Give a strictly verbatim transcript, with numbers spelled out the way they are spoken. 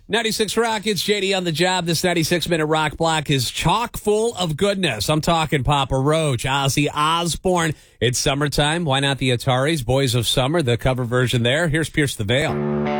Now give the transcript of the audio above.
ninety-six Rock, it's J D on the job. This ninety-six minute rock block is chock full of goodness. I'm talking Papa Roach, Ozzy Osbourne. It's summertime. Why not the Ataris, Boys of Summer, the cover version there. Here's Pierce the Veil.